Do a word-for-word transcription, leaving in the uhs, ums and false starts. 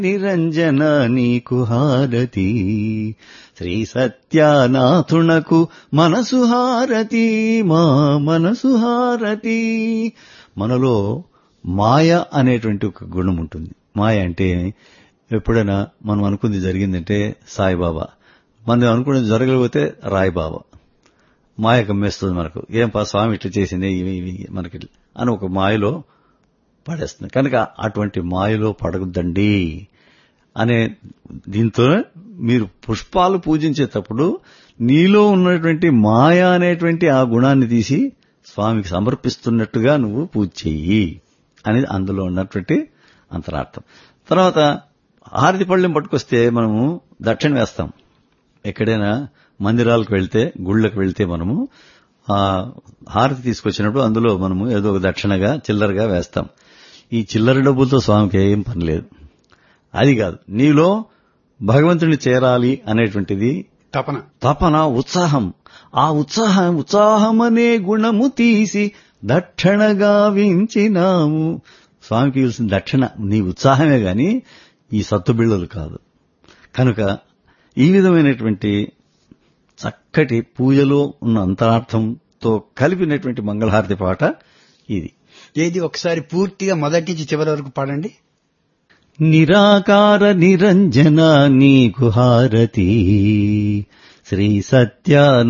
నిరంజన నీకు హారతి, శ్రీ సత్యానాథునకు మనసు హారతి, మా మనసు హారతి. మనలో మాయ అనేటువంటి ఒక గుణం ఉంటుంది. మాయ అంటే ఎప్పుడైనా మనం అనుకుంది జరిగిందంటే సాయిబాబా, మనం అనుకున్నది జరగకపోతే రాయిబాబా. మాయ కమ్మేస్తుంది మనకు. ఏం పా స్వామి ఇట్లా చేసిందే ఇవి ఇవి మనకి అని ఒక మాయలో పడేస్తుంది. కనుక అటువంటి మాయలో పడగద్దండి అనే దీంతో మీరు పుష్పాలు పూజించేటప్పుడు నీలో ఉన్నటువంటి మాయ అనేటువంటి ఆ గుణాన్ని తీసి స్వామికి సమర్పిస్తున్నట్టుగా నువ్వు పూజ చెయ్యి అనేది అందులో ఉన్నటువంటి అంతరార్థం. తర్వాత హారతి పళ్ళెం పట్టుకొస్తే మనము దక్షిణ వేస్తాం. ఎక్కడైనా మందిరాలకు వెళ్తే, గుళ్ళకు వెళ్తే మనము ఆ హారతి తీసుకొచ్చినప్పుడు అందులో మనము ఏదో ఒక దక్షిణగా చిల్లరగా వేస్తాం. ఈ చిల్లర డబ్బులతో స్వామికి ఏం పని లేదు. అది కాదు, నీలో భగవంతుని చేరాలి అనేటువంటిది తపన, తపన, ఉత్సాహం. ఆ ఉత్సాహం ఉత్సాహమనే గుణము తీసి దక్షిణగా వించినాము. స్వామికి ఇవ్వాల్సిన దక్షిణ నీ ఉత్సాహమే గాని ఈ సత్తు బిళ్ళలు కాదు. కనుక ఈ విధమైనటువంటి చక్కటి పూజలో ఉన్న అంతరార్థంతో కలిపినటువంటి మంగళహారతి పాట ఇది. ఏది ఒకసారి పూర్తిగా మొదటి నుంచి చివరి వరకు పాడండి. నిరాకార నిరంజన నీకు హారతి, శ్రీ సత్య